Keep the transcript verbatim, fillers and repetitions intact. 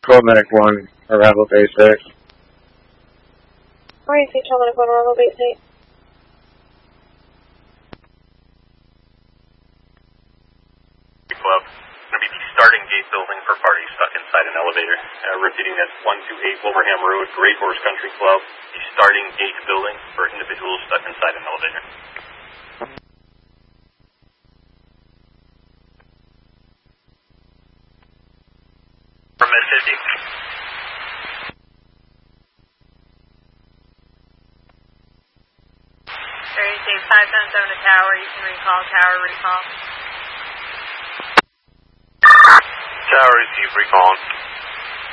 Control Medic one, Arrival Base six. Where is Control Medic one, Arrival Base eight? Club. Going to be the starting gate building for parties stuck inside an elevator. Uh, repeating, that's one two eight Wolverham Road, Great Horse Country Club. The starting gate building for individuals stuck inside an elevator. From Med fifty. Area state five seven seven to tower. You can recall, tower recall. Tower receive, recall.